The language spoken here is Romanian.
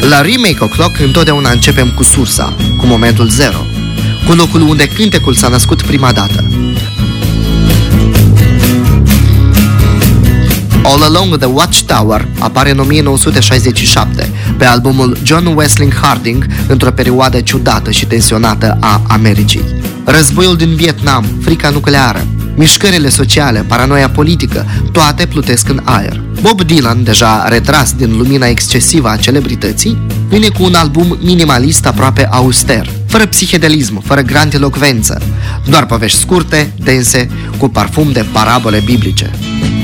La Remake O'Clock întotdeauna începem cu sursa, cu momentul zero, cu locul unde cântecul s-a născut prima dată. All Along the Watchtower apare în 1967 pe albumul John Wesley Harding într-o perioadă ciudată și tensionată a Americii. Războiul din Vietnam, frica nucleară, mișcările sociale, paranoia politică, toate plutesc în aer. Bob Dylan, deja retras din lumina excesivă a celebrității, vine cu un album minimalist aproape auster, fără psihedelism, fără grantilocvență, doar povești scurte, dense, cu parfum de parabole biblice.